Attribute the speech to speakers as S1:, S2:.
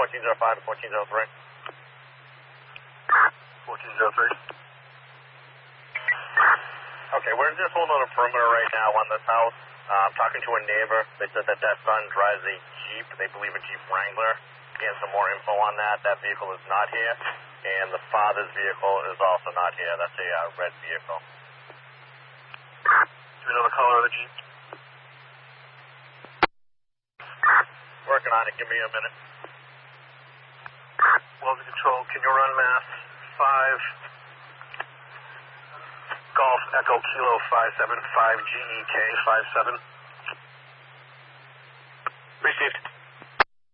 S1: 1405 to 1403.
S2: 1403.
S1: Okay, we're just holding on a perimeter right now on this house. I'm talking to a neighbor. They said that son drives a Jeep. They believe a Jeep Wrangler. Getting some more info on that. That vehicle is not here. And the father's vehicle is also not here. That's a red vehicle.
S2: Do we know the color of the Jeep?
S1: Working on it. Give me a minute.
S2: Weldon Control, can you run mass 5 Golf Echo Kilo 575 GEK 57? Received.